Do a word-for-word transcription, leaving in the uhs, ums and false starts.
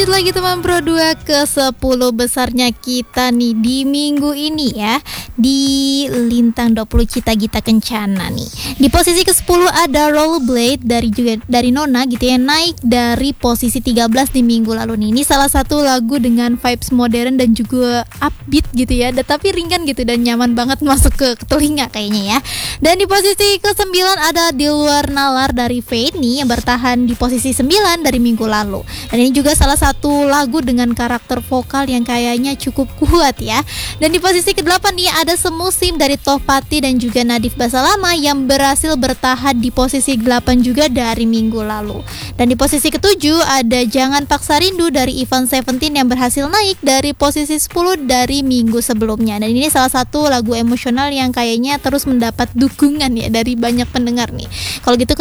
lagi teman Pro dua ke sepuluh besarnya kita nih di minggu ini ya, di Lintang dua puluh Cita Gita Kencana nih. Di posisi ke sepuluh ada Rollerblade dari juga dari Nona gitu ya, naik dari posisi tiga belas di minggu lalu nih. Ini salah satu lagu dengan vibes modern dan juga upbeat gitu ya, tapi ringan gitu dan nyaman banget masuk ke, ke telinga kayaknya ya. Dan di posisi ke sembilan ada Di Luar Nalar dari Fade nih, yang bertahan di posisi sembilan dari minggu lalu. Dan ini juga salah satu lagu dengan karakter vokal yang kayaknya cukup kuat ya. Dan di posisi ke delapan nih ada Semusim dari Tohpati dan juga Nadif Basalama yang berhasil bertahan di posisi delapan juga dari minggu lalu. Dan di posisi ke tujuh ada Jangan Paksa Rindu dari Ivan Seventeen yang berhasil naik dari posisi sepuluh dari minggu sebelumnya. Dan ini salah satu lagu emosional yang kayaknya terus mendapat dukungan ya dari banyak pendengar nih. Kalau gitu